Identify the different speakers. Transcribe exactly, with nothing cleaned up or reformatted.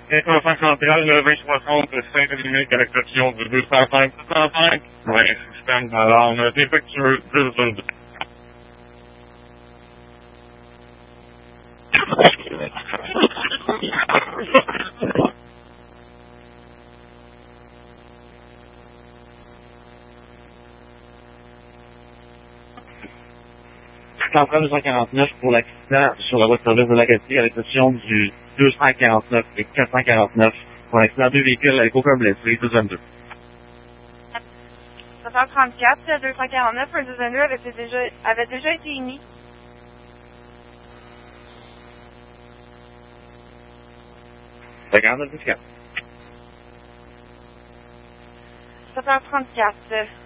Speaker 1: Intervention centrale vingt soixante, cinq dynamique à l'exception du deux cent cinq, deux cent cinq. Ouais, système d'alarme défectueux, deux deux deux. Centrale deux cent quarante-neuf pour l'accident sur la voie de service de la Gatier à l'exception du deux cent quarante-neuf et quatre cent quarante-neuf pour l'accident deux véhicules avec aucun blessé, deux vingt-deux.
Speaker 2: sept heures trente-quatre, deux cent quarante-neuf, un deux vingt-deux avait déjà, avait déjà été émis.
Speaker 1: cinquante-neuf dix-quatre.
Speaker 2: sept heures trente-quatre.